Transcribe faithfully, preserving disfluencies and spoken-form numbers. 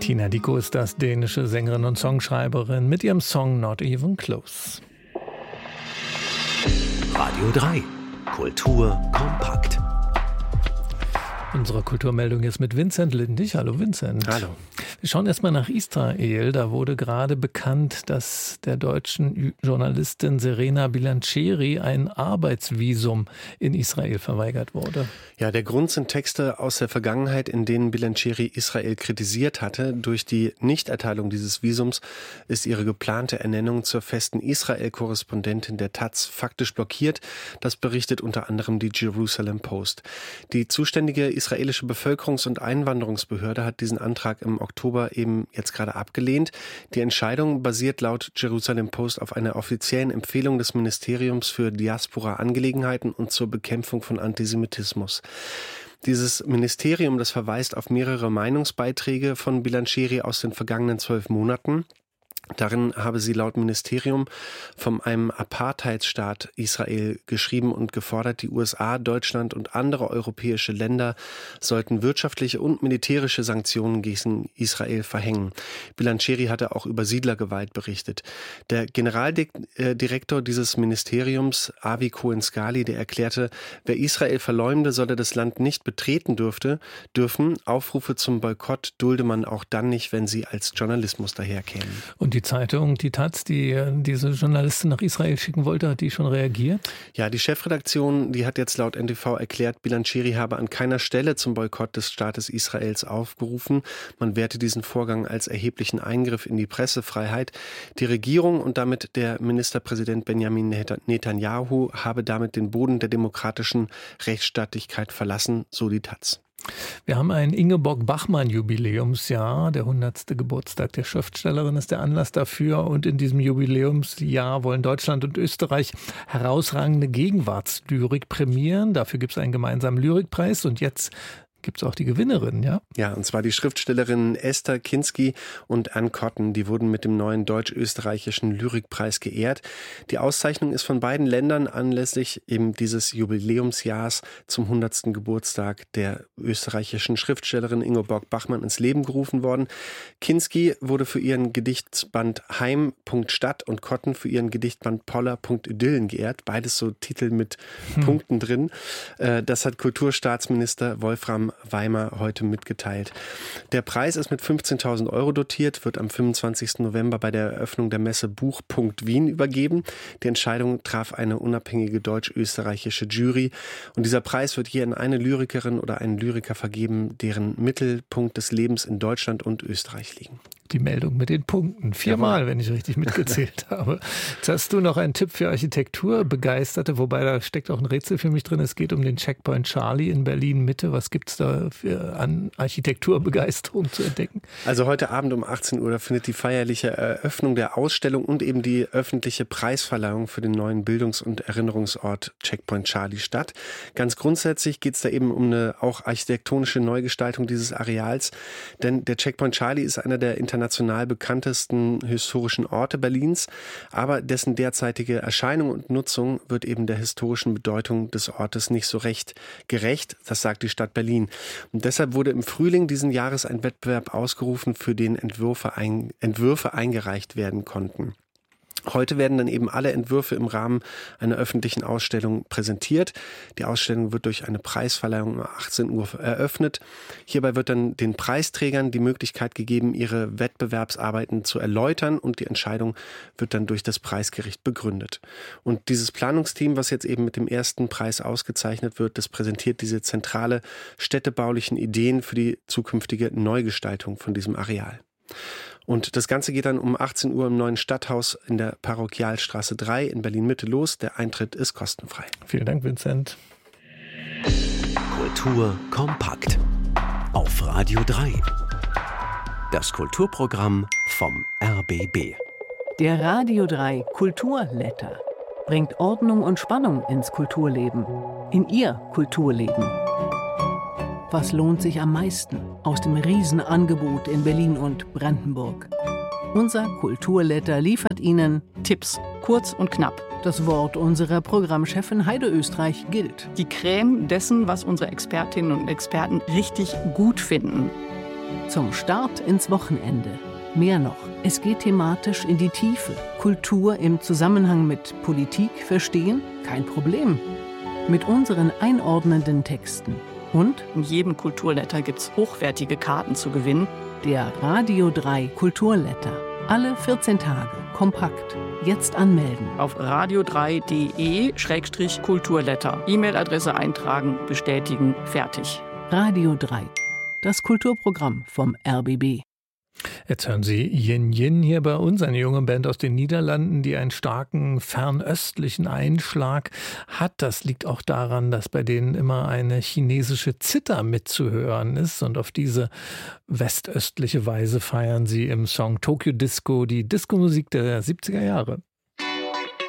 Tina Dickow ist das, dänische Sängerin und Songschreiberin mit ihrem Song Not Even Close. Radio drei. Kultur kompakt. Unsere Kulturmeldung ist mit Vincent Lindig. Hallo Vincent. Hallo. Wir schauen erstmal nach Israel. Da wurde gerade bekannt, dass der deutschen Journalistin Serena Bilancieri ein Arbeitsvisum in Israel verweigert wurde. Ja, der Grund sind Texte aus der Vergangenheit, in denen Bilancieri Israel kritisiert hatte. Durch die Nichterteilung dieses Visums ist ihre geplante Ernennung zur festen Israel-Korrespondentin der Taz faktisch blockiert. Das berichtet unter anderem die Jerusalem Post. Die zuständige israelische Bevölkerungs- und Einwanderungsbehörde hat diesen Antrag im Oktober eben jetzt gerade abgelehnt. Die Entscheidung basiert laut Jerusalem Post auf einer offiziellen Empfehlung des Ministeriums für Diaspora-Angelegenheiten und zur Bekämpfung von Antisemitismus. Dieses Ministerium, das verweist auf mehrere Meinungsbeiträge von Bilancieri aus den vergangenen zwölf Monaten. Darin habe sie laut Ministerium von einem Apartheidsstaat Israel geschrieben und gefordert, die U S A, Deutschland und andere europäische Länder sollten wirtschaftliche und militärische Sanktionen gegen Israel verhängen. Bilancieri hatte auch über Siedlergewalt berichtet. Der Generaldirektor dieses Ministeriums, Avi Cohen-Scali, der erklärte, wer Israel verleumde, solle das Land nicht betreten dürfte, dürfen. Aufrufe zum Boykott dulde man auch dann nicht, wenn sie als Journalismus daherkämen. Und die Zeitung, die Taz, die diese Journalistin nach Israel schicken wollte, hat die schon reagiert? Ja, die Chefredaktion, die hat jetzt laut N T V erklärt, Bilancieri habe an keiner Stelle zum Boykott des Staates Israels aufgerufen. Man werte diesen Vorgang als erheblichen Eingriff in die Pressefreiheit. Die Regierung und damit der Ministerpräsident Benjamin Netanyahu habe damit den Boden der demokratischen Rechtsstaatlichkeit verlassen, so die Taz. Wir haben ein Ingeborg-Bachmann-Jubiläumsjahr. Der hundertste Geburtstag der Schriftstellerin ist der Anlass dafür. Und in diesem Jubiläumsjahr wollen Deutschland und Österreich herausragende Gegenwartslyrik prämieren. Dafür gibt es einen gemeinsamen Lyrikpreis. Und jetzt gibt es auch die Gewinnerin, ja? Ja, und zwar die Schriftstellerinnen Esther Kinski und Ann Cotten. Die wurden mit dem neuen deutsch-österreichischen Lyrikpreis geehrt. Die Auszeichnung ist von beiden Ländern anlässlich eben dieses Jubiläumsjahrs zum hundertsten Geburtstag der österreichischen Schriftstellerin Ingeborg Bachmann ins Leben gerufen worden. Kinski wurde für ihren Gedichtband Heim. Stadt und Cotten für ihren Gedichtband Poller. Idyllen geehrt. Beides so Titel mit hm. Punkten drin. Das hat Kulturstaatsminister Wolfram Weimar heute mitgeteilt. Der Preis ist mit fünfzehntausend Euro dotiert, wird am fünfundzwanzigsten November bei der Eröffnung der Messe Buch. Wien übergeben. Die Entscheidung traf eine unabhängige deutsch-österreichische Jury. Und dieser Preis wird hier an eine Lyrikerin oder einen Lyriker vergeben, deren Mittelpunkt des Lebens in Deutschland und Österreich liegen. Die Meldung mit den Punkten. Viermal, ja, wenn ich richtig mitgezählt habe. Jetzt hast du noch einen Tipp für Architekturbegeisterte, wobei da steckt auch ein Rätsel für mich drin. Es geht um den Checkpoint Charlie in Berlin-Mitte. Was gibt es da für an Architekturbegeisterung zu entdecken? Also heute Abend um achtzehn Uhr findet die feierliche Eröffnung der Ausstellung und eben die öffentliche Preisverleihung für den neuen Bildungs- und Erinnerungsort Checkpoint Charlie statt. Ganz grundsätzlich geht es da eben um eine auch architektonische Neugestaltung dieses Areals, denn der Checkpoint Charlie ist einer der international bekanntesten historischen Orte Berlins, aber dessen derzeitige Erscheinung und Nutzung wird eben der historischen Bedeutung des Ortes nicht so recht gerecht, das sagt die Stadt Berlin. Und deshalb wurde im Frühling diesen Jahres ein Wettbewerb ausgerufen, für den Entwürfe, ein, Entwürfe eingereicht werden konnten. Heute werden dann eben alle Entwürfe im Rahmen einer öffentlichen Ausstellung präsentiert. Die Ausstellung wird durch eine Preisverleihung um achtzehn Uhr eröffnet. Hierbei wird dann den Preisträgern die Möglichkeit gegeben, ihre Wettbewerbsarbeiten zu erläutern und die Entscheidung wird dann durch das Preisgericht begründet. Und dieses Planungsteam, was jetzt eben mit dem ersten Preis ausgezeichnet wird, das präsentiert diese zentrale städtebaulichen Ideen für die zukünftige Neugestaltung von diesem Areal. Und das Ganze geht dann um achtzehn Uhr im neuen Stadthaus in der Parochialstraße drei in Berlin-Mitte los. Der Eintritt ist kostenfrei. Vielen Dank, Vincent. Kultur kompakt auf Radio drei. Das Kulturprogramm vom R B B. Der Radio drei Kulturletter bringt Ordnung und Spannung ins Kulturleben, in Ihr Kulturleben. Was lohnt sich am meisten aus dem Riesenangebot in Berlin und Brandenburg? Unser Kulturletter liefert Ihnen Tipps, kurz und knapp. Das Wort unserer Programmchefin Heide Österreich gilt. Die Creme dessen, was unsere Expertinnen und Experten richtig gut finden. Zum Start ins Wochenende. Mehr noch, es geht thematisch in die Tiefe. Kultur im Zusammenhang mit Politik verstehen? Kein Problem. Mit unseren einordnenden Texten. Und In jedem Kulturletter gibt's hochwertige Karten zu gewinnen. der Radio drei Kulturletter. Alle vierzehn Tage, kompakt. Jetzt anmelden. Auf radio drei punkt de Schrägstrich Kulturletter. E-Mail-Adresse eintragen, bestätigen, fertig. Radio drei, das Kulturprogramm vom R B B. Jetzt hören Sie Yin Yin hier bei uns, eine junge Band aus den Niederlanden, die einen starken fernöstlichen Einschlag hat. Das liegt auch daran, dass bei denen immer eine chinesische Zither mitzuhören ist. Und auf diese westöstliche Weise feiern sie im Song Tokyo Disco die Disco-Musik der siebziger Jahre.